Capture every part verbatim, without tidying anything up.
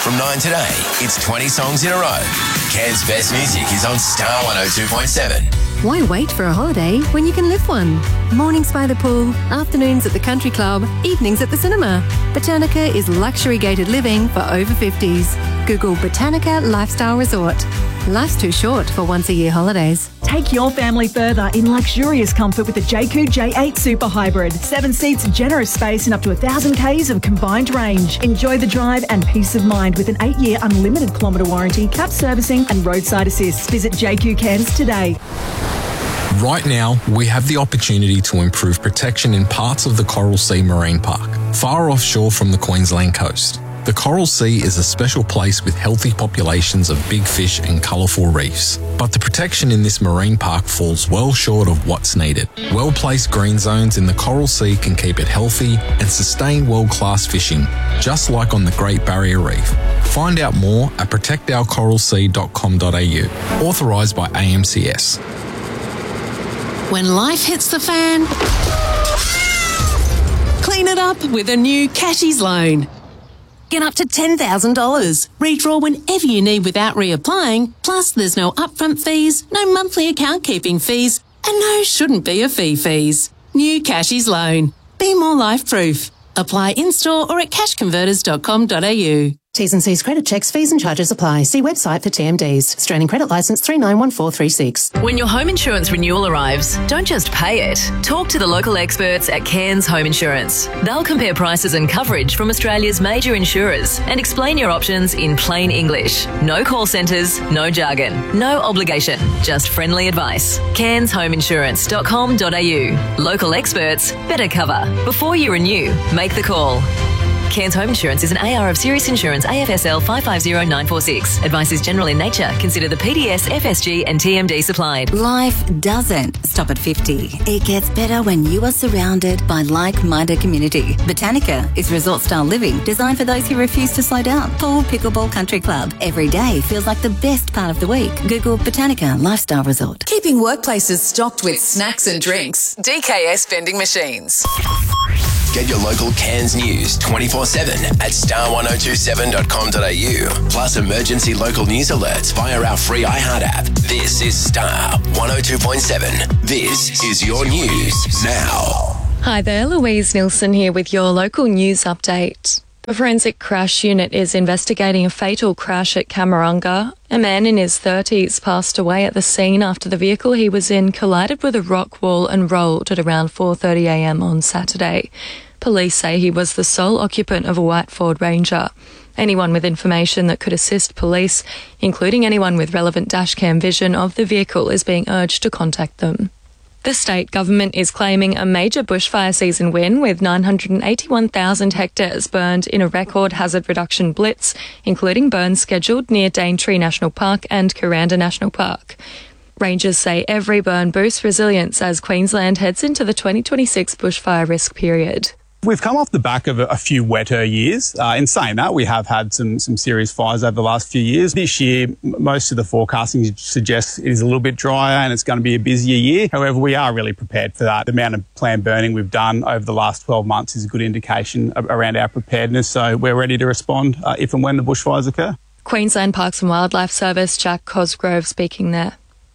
from nine today. It's twenty songs in a row. Cairns' best music is on Star one oh two point seven. Why wait for a holiday when you can live one? Mornings by the pool, afternoons at the country club, evenings at the cinema. Botanica is luxury gated living for over fifties. Google Botanica Lifestyle Resort. Life's too short for once-a-year holidays. Take your family further in luxurious comfort with the J Q J eight Super Hybrid. Seven seats, generous space and up to one thousand kays of combined range. Enjoy the drive and peace of mind with an eight-year unlimited kilometre warranty, cap servicing and roadside assist. Visit J Q Cairns today. Right now, we have the opportunity to improve protection in parts of the Coral Sea Marine Park, far offshore from the Queensland coast. The Coral Sea is a special place with healthy populations of big fish and colourful reefs. But the protection in this marine park falls well short of what's needed. Well-placed green zones in the Coral Sea can keep it healthy and sustain world-class fishing, just like on the Great Barrier Reef. Find out more at protect our coral sea dot com dot a u. Authorised by A M C S. When life hits the fan, clean it up with a new Cashies loan. Get up to ten thousand dollars. Redraw whenever you need without reapplying. Plus, there's no upfront fees, no monthly account keeping fees, and no shouldn't be a fee fees. New Cashies loan. Be more life-proof. Apply in-store or at cash converters dot com dot a u. T's and C's credit checks, fees and charges apply. See website for T M Ds. Australian Credit Licence three nine one four three six. When your home insurance renewal arrives, don't just pay it. Talk to the local experts at Cairns Home Insurance. They'll compare prices and coverage from Australia's major insurers and explain your options in plain English. No call centres, no jargon, no obligation, just friendly advice. cairns home insurance dot com dot a u. Local experts, better cover. Before you renew, make the call. Cairns Home Insurance is an A R of Serious Insurance A F S L five five zero nine four six. Advice is general in nature. Consider the P D S, F S G and T M D supplied. Life doesn't stop at fifty. It gets better when you are surrounded by like-minded community. Botanica is resort-style living designed for those who refuse to slow down. Pool, pickleball, country club. Every day feels like the best part of the week. Google Botanica Lifestyle Resort. Keeping workplaces stocked with snacks and drinks. D K S Vending Machines. Get your local Cairns news twenty-four seven at star one oh two seven dot com dot a u. Plus emergency local news alerts via our free iHeart app. This is Star one oh two point seven. This is your news now. Hi there, Louise Nilsson here with your local news update. The Forensic Crash Unit is investigating a fatal crash at Camarunga. A man in his thirties passed away at the scene after the vehicle he was in collided with a rock wall and rolled at around four thirty a m on Saturday. Police say he was the sole occupant of a white Ford Ranger. Anyone with information that could assist police, including anyone with relevant dashcam vision of the vehicle, is being urged to contact them. The state government is claiming a major bushfire season win with nine hundred eighty-one thousand hectares burned in a record hazard reduction blitz, including burns scheduled near Daintree National Park and Kuranda National Park. Rangers say every burn boosts resilience as Queensland heads into the twenty twenty-six bushfire risk period. We've come off the back of a, a few wetter years. Uh, in saying that, we have had some some serious fires over the last few years. This year, m- most of the forecasting suggests it is a little bit drier and it's going to be a busier year. However, we are really prepared for that. The amount of planned burning we've done over the last twelve months is a good indication of, around our preparedness. So we're ready to respond uh, if and when the bushfires occur. Queensland Parks and Wildlife Service Jack Cosgrove speaking there.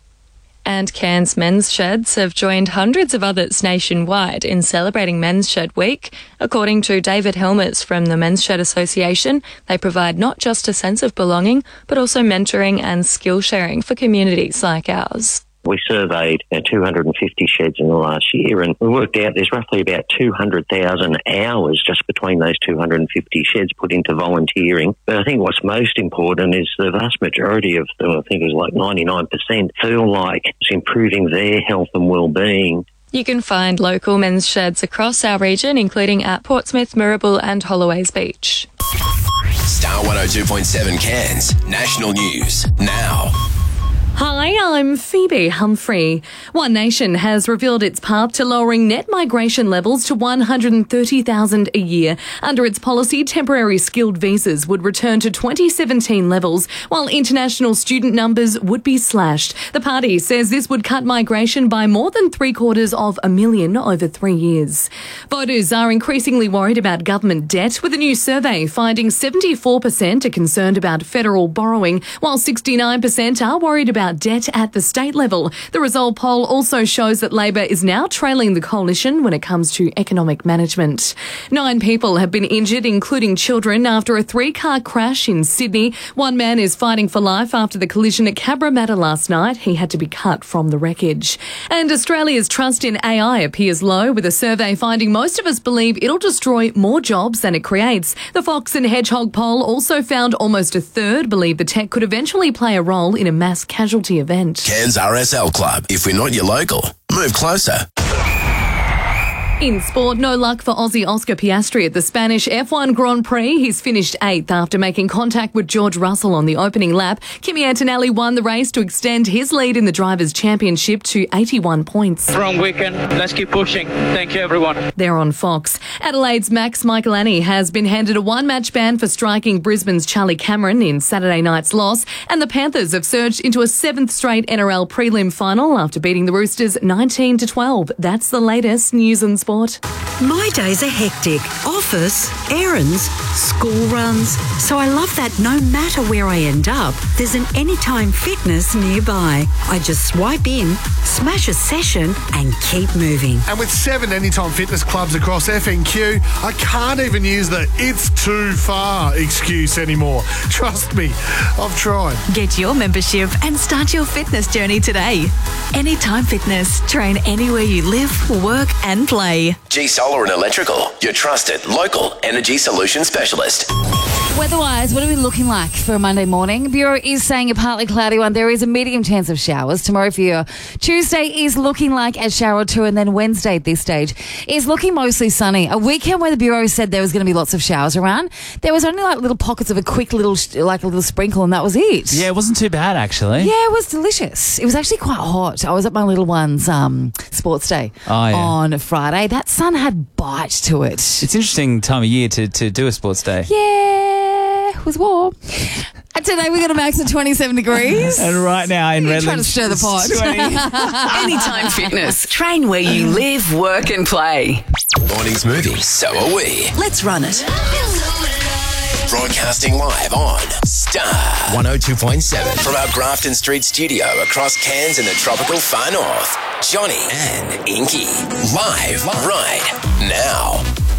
And Cairns men's sheds have joined hundreds of others nationwide in celebrating Men's Shed Week. According to David Helmers from the Men's Shed Association, they provide not just a sense of belonging, but also mentoring and skill sharing for communities like ours. We surveyed uh, two hundred fifty sheds in the last year, and we worked out there's roughly about two hundred thousand hours just between those two hundred fifty sheds put into volunteering. But I think what's most important is the vast majority of them, I think it was like ninety-nine percent, feel like it's improving their health and well-being. You can find local men's sheds across our region, including at Portsmouth, Mirrabul and Holloways Beach. Star one oh two point seven Cairns, national news now. Hi, I'm Phoebe Humphrey. One Nation has revealed its path to lowering net migration levels to one hundred thirty thousand a year. Under its policy, temporary skilled visas would return to twenty seventeen levels, while international student numbers would be slashed. The party says this would cut migration by more than three quarters of a million over three years. Voters are increasingly worried about government debt, with a new survey finding seventy-four percent are concerned about federal borrowing, while sixty-nine percent are worried about debt at the state level. The result poll also shows that Labor is now trailing the coalition when it comes to economic management. Nine people have been injured, including children, after a three-car crash in Sydney. One man is fighting for life after the collision at Cabramatta last night. He had to be cut from the wreckage. And Australia's trust in A I appears low, with a survey finding most of us believe it'll destroy more jobs than it creates. The Fox and Hedgehog poll also found almost a third believe the tech could eventually play a role in a mass casualty event. Cairns R S L Club. If we're not your local, move closer. In sport, no luck for Aussie Oscar Piastri at the Spanish F one Grand Prix. He's finished eighth after making contact with George Russell on the opening lap. Kimi Antonelli won the race to extend his lead in the Drivers' Championship to eighty-one points. Strong weekend. Let's keep pushing. Thank you, everyone. They're on Fox. Adelaide's Max Michelani has been handed a one-match ban for striking Brisbane's Charlie Cameron in Saturday night's loss, and the Panthers have surged into a seventh straight N R L prelim final after beating the Roosters nineteen to twelve. That's the latest news and sport. My days are hectic. Office, errands, school runs. So I love that no matter where I end up, there's an Anytime Fitness nearby. I just swipe in, smash a session and keep moving. And with seven Anytime Fitness clubs across F N Q, I can't even use the "it's too far" excuse anymore. Trust me, I've tried. Get your membership and start your fitness journey today. Anytime Fitness. Train anywhere you live, work and play. G Solar and Electrical, your trusted local energy solution specialist. Weather-wise, what are we looking like for a Monday morning? Bureau is saying a partly cloudy one. There is a medium chance of showers tomorrow for you. Tuesday is looking like a shower or two, and then Wednesday at this stage is looking mostly sunny. A weekend where the Bureau said there was going to be lots of showers around. There was only like little pockets of a quick little, like a little sprinkle, and that was it. Yeah, it wasn't too bad, actually. Yeah, it was delicious. It was actually quite hot. I was at my little one's um, sports day oh, yeah. on Friday. That sun had bite to it. It's an interesting time of year to, to do a sports day. Yeah, it was warm. And today we got a max of twenty-seven degrees. And right now in Redlands, trying to stir the pot. Anytime Fitness. Train where you live, work and play. Morning's movie, so are we. Let's run it. Broadcasting live on Star one oh two point seven from our Grafton Street studio across Cairns in the tropical far north. Johnny and Inky live right now.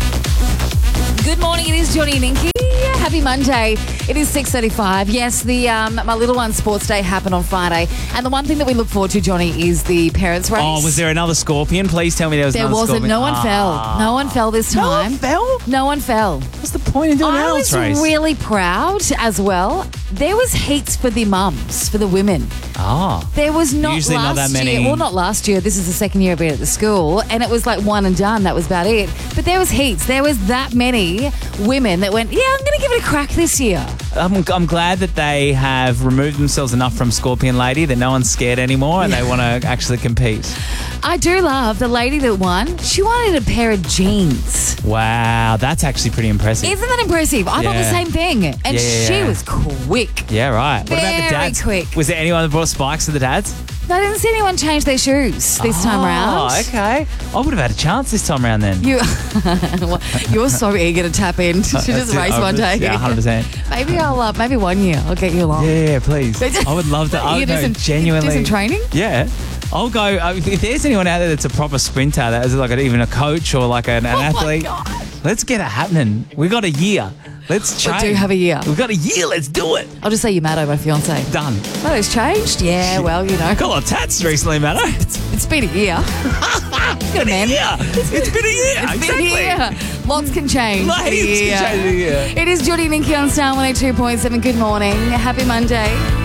Good morning, it is Johnny and Inky. Happy Monday. It is six thirty-five. Yes, the um, my little one's sports day happened on Friday. And the one thing that we look forward to, Johnny, is the parents' race. Oh, was there another scorpion? Please tell me there was there another wasn't. scorpion. No one ah. fell. No one fell this time. No one fell? No one fell. What's the point of doing an I adults was race? really proud as well. There was heats for the mums, for the women. Oh. There was not Usually last not that many. year. Well, not last year. This is the second year I've been at the school. And it was like one and done. That was about it. But there was heats. There was that many women that went, yeah, I'm going to give it a crack this year. I'm, I'm glad that they have removed themselves enough from Scorpion Lady that no one's scared anymore and they want to actually compete. I do love the lady that won. She wanted a pair of jeans. Wow, that's actually pretty impressive. Isn't that impressive? I Yeah. thought the same thing. And Yeah, yeah, she yeah. was quick. Yeah, right. What about Very the dads? quick. Was there anyone that brought spikes to the dads? I didn't see anyone change their shoes this time round. Oh, okay. I would have had a chance this time around then. You, you're so eager to tap in to just race one day. Yeah, one hundred percent. Maybe I'll, uh, maybe one year I'll get you along. Yeah, yeah, please. I would love to. I You would do know, some- genuinely. do some training? Yeah. I'll go. Uh, if there's anyone out there that's a proper sprinter, that is like a, even a coach or like an, an Oh my athlete, God. let's get it happening. We got a year. Let's We train. do have a year. We've got a year. Let's do it. I'll just say you're Matto, my fiance. Done. Oh, it's changed? Yeah, well, you know. Got a lot of tats recently, Matto. It's been a year. Good man. Yeah, it's been a year. It's exactly. been a year. Lots can change. Lots in a can year. change in a year. It is Judy and Inky on Star one oh two point seven. Good morning. Happy Monday.